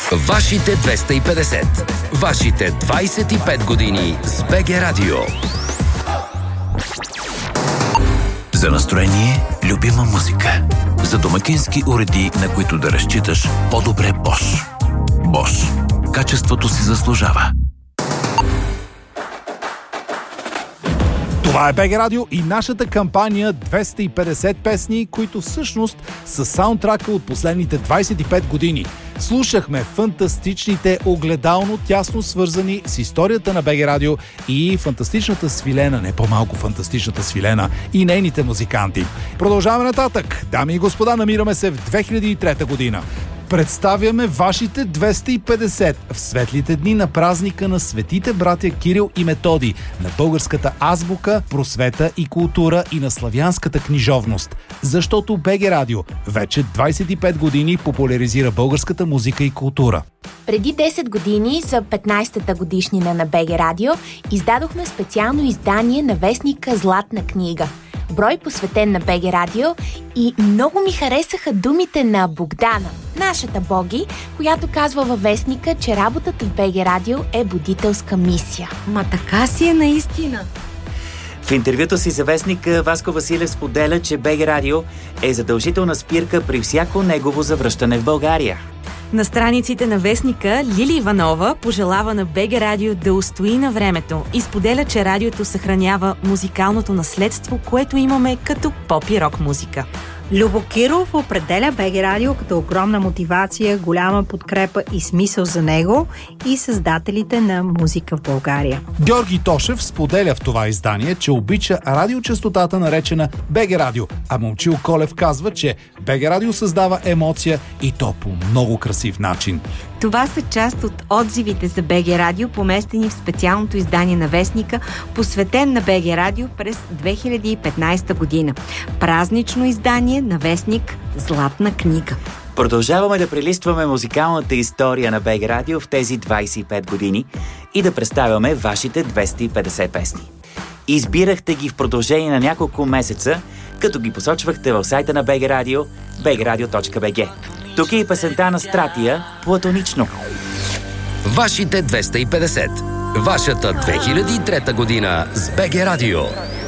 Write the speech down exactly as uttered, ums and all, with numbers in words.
Вашите двеста и петдесет. Вашите двайсет и пет години с БГ Радио. За настроение, любима музика. За домакински уреди, на които да разчиташ, по-добре Bosch. Bosch. Качеството си заслужава. Това е БГ Радио и нашата кампания двеста и петдесет песни, които всъщност са саундтрака от последните двайсет и пет години. Слушахме фантастичните огледално тясно свързани с историята на БГ Радио и фантастичната свилена, не по-малко фантастичната свилена и нейните музиканти. Продължаваме нататък. Дами и господа, намираме се в две хиляди и трета година. Представяме вашите двеста и петдесет в светлите дни на празника на светите братя Кирил и Методий, на българската азбука, просвета и култура и на славянската книжовност. Защото БГ Радио вече двайсет и пет години популяризира българската музика и култура. Преди десет години, за петнайсетата годишнина на БГ Радио, издадохме специално издание на вестника Златна книга. Брой посветен на БГ Радио, и много ми харесаха думите на Богдана, нашата Боги, която казва във вестника, че работата в БГ Радио е будителска мисия. Ма така си е наистина. В интервюто си за вестника Васко Василев споделя, че БГ Радио е задължителна спирка при всяко негово завръщане в България. На страниците на вестника Лили Иванова пожелава на БГ Радио да устои на времето и споделя, че радиото съхранява музикалното наследство, което имаме като поп и рок музика. Любо Киров определя БГ Радио като огромна мотивация, голяма подкрепа и смисъл за него и създателите на музика в България. Георги Тошев споделя в това издание, че обича радиочестотата, наречена БГ Радио, а Момчил Колев казва, че БГ Радио създава емоция и то по много красив начин. Това са част от отзивите за БГ Радио, поместени в специалното издание на вестника, посветен на БГ Радио през две хиляди и петнайсета година. Празнично издание на вестник Златна книга. Продължаваме да прелистваме музикалната история на БГ Радио в тези двайсет и пет години и да представяме вашите двеста и петдесет песни. Избирахте ги в продължение на няколко месеца, като ги посочвахте в сайта на БГ Радио би джи радио точка би джи. Тук е и песента на Стратия «Платонично». Вашите двеста и петдесет. Вашата две хиляди и трета година с БГ Радио.